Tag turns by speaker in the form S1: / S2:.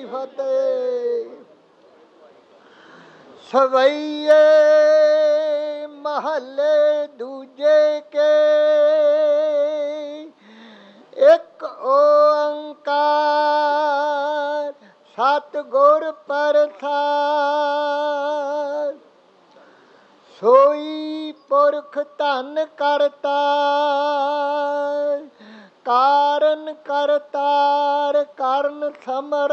S1: ਕੀ ਫਤਿਹ। ਸਵਈਏ ਮਹੱਲੇ ਦੂਜੇ ਕੇ ਇੱਕ ਓੰਕਾਰ ਸਤਿਗੁਰ ਪ੍ਰਸਾਦਿ। ਸੋਈ ਪੁਰਖ ਧਨ ਕਰਤਾ ਕਾਰਨ ਕਰਤਾਰ ਕਰਨ ਸਮਰ